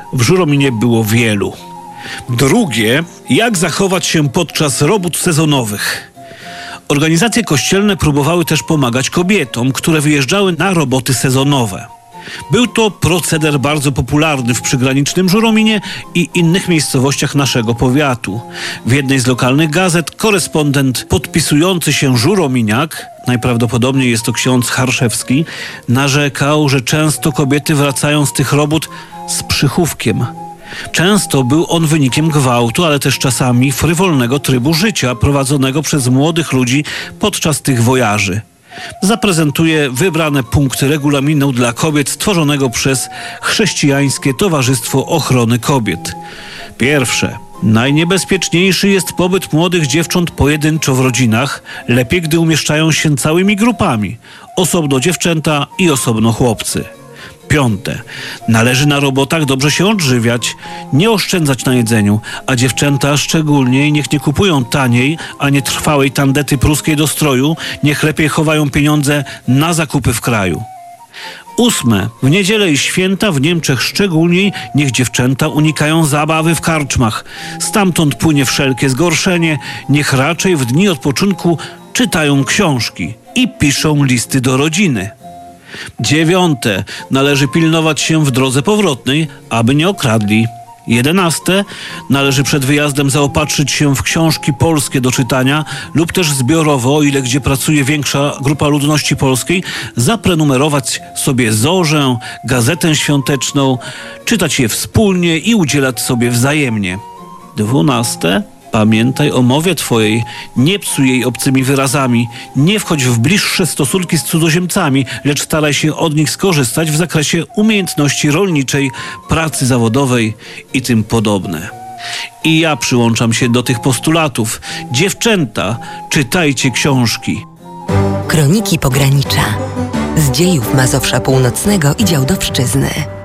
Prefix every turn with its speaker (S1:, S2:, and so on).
S1: w Żurominie było wielu. Drugie, jak zachować się podczas robót sezonowych. Organizacje kościelne próbowały też pomagać kobietom, które wyjeżdżały na roboty sezonowe. Był to proceder bardzo popularny w przygranicznym Żurominie i innych miejscowościach naszego powiatu. W jednej z lokalnych gazet korespondent podpisujący się Żurominiak, najprawdopodobniej jest to ksiądz Harszewski, narzekał, że często kobiety wracają z tych robót z przychówkiem. Często był on wynikiem gwałtu, ale też czasami frywolnego trybu życia prowadzonego przez młodych ludzi podczas tych wojaży. Zaprezentuję wybrane punkty regulaminu dla kobiet stworzonego przez Chrześcijańskie Towarzystwo Ochrony Kobiet. Pierwsze. Najniebezpieczniejszy jest pobyt młodych dziewcząt pojedynczo w rodzinach. Lepiej, gdy umieszczają się całymi grupami. Osobno dziewczęta i osobno chłopcy. Piąte. Należy na robotach dobrze się odżywiać, nie oszczędzać na jedzeniu, a dziewczęta szczególnie niech nie kupują taniej, a nie trwałej tandety pruskiej do stroju, niech lepiej chowają pieniądze na zakupy w kraju. Ósme. W niedzielę i święta, w Niemczech szczególnie, niech dziewczęta unikają zabawy w karczmach. Stamtąd płynie wszelkie zgorszenie, niech raczej w dni odpoczynku czytają książki i piszą listy do rodziny. Dziewiąte. Należy pilnować się w drodze powrotnej, aby nie okradli. 11. Należy przed wyjazdem zaopatrzyć się w książki polskie do czytania lub też zbiorowo, o ile gdzie pracuje większa grupa ludności polskiej, zaprenumerować sobie Zorzę, Gazetę Świąteczną, czytać je wspólnie i udzielać sobie wzajemnie. 12. Pamiętaj o mowie twojej, nie psuj jej obcymi wyrazami, nie wchodź w bliższe stosunki z cudzoziemcami, lecz staraj się od nich skorzystać w zakresie umiejętności rolniczej, pracy zawodowej i tym podobne. I ja przyłączam się do tych postulatów. Dziewczęta, czytajcie książki.
S2: Kroniki Pogranicza. Z dziejów Mazowsza Północnego i Działdowszczyzny.